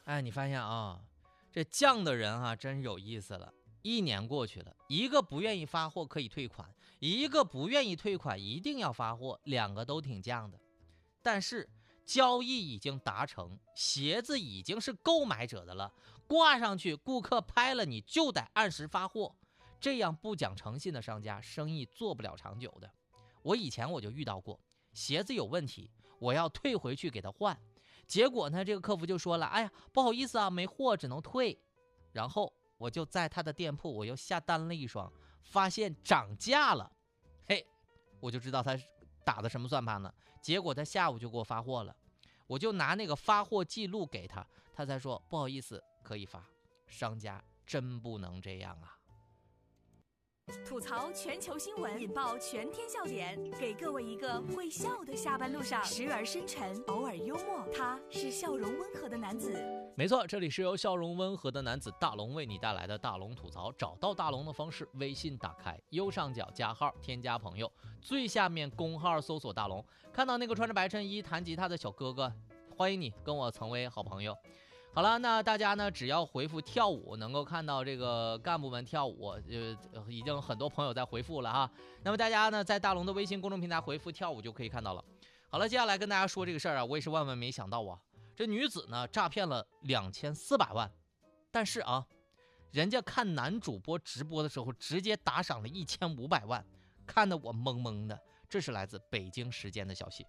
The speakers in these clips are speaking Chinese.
哎，你发现啊，这犟的人啊，真有意思了。1年过去了，一个不愿意发货可以退款，一个不愿意退款一定要发货，两个都挺犟的。但是交易已经达成，鞋子已经是购买者的了，挂上去，顾客拍了你就得按时发货。这样不讲诚信的商家，生意做不了长久的。以前我就遇到过，鞋子有问题，我要退回去给他换，结果呢，这个客服就说了，哎呀，不好意思啊，没货，只能退。然后我就在他的店铺，我又下单了一双，发现涨价了，嘿，我就知道他打的什么算盘呢。结果他下午就给我发货了，我就拿那个发货记录给他，他才说不好意思，可以发。商家真不能这样啊！ 吐槽全球新闻，引爆全天笑点，给各位一个会笑的下班路上，时而深沉，偶尔幽默，他是笑容温和的男子。 没错，这里是由笑容温和的男子大龙为你带来的大龙吐槽。找到大龙的方式：微信打开，右上角加号，添加朋友，最下面公号搜索大龙，看到那个穿着白衬衣弹吉他的小哥哥，欢迎你跟我成为好朋友。好了，那大家呢，只要回复跳舞，能够看到这个干部们跳舞，已经很多朋友在回复了哈。那么大家呢，在大龙的微信公众平台回复跳舞就可以看到了。好了，接下来跟大家说这个事儿啊，我也是万万没想到啊，这女子呢诈骗了2400万，但是啊，人家看男主播直播的时候直接打赏了1500万，看得我懵懵的。这是来自北京时间的消息。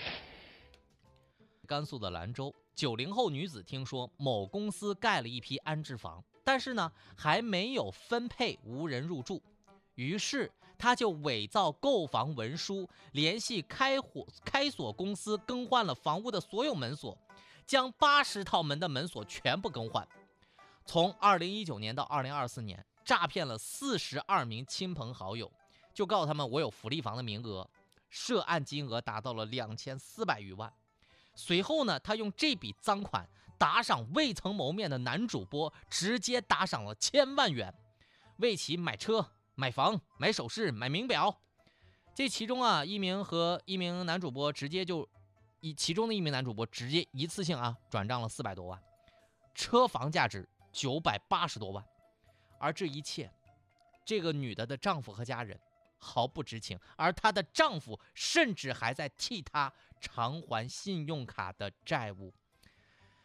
甘肃的兰州，90后女子听说某公司盖了一批安置房，但是呢还没有分配，无人入住，于是她就伪造购房文书，联系开锁公司更换了房屋的所有门锁，将80套门的门锁全部更换。从2019年到2024年，诈骗了42名亲朋好友，就告诉他们我有福利房的名额，涉案金额达到了2400余万。随后呢，他用这笔赃款打赏未曾谋面的男主播，直接打赏了1000万元，为其买车、买房、买首饰、买名表。这其中啊，一名男主播直接其中的一名男主播直接一次性啊转账了400多万，车房价值980多万。而这一切，这个女的丈夫和家人毫不知情，而她的丈夫甚至还在替她偿还信用卡的债务。